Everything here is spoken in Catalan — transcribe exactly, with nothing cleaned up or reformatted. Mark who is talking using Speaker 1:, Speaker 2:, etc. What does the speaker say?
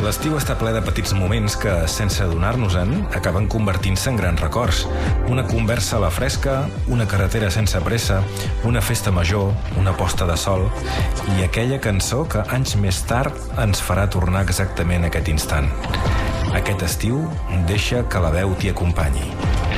Speaker 1: L'estiu està ple de petits moments que, sense adonar-nos-en, acaben convertint-se en grans records. Una conversa a la fresca, una carretera sense pressa, una festa major, una posta de sol i aquella cançó que anys més tard ens farà tornar exactament a aquest instant. Aquest estiu, deixa que la veu t'hi acompanyi.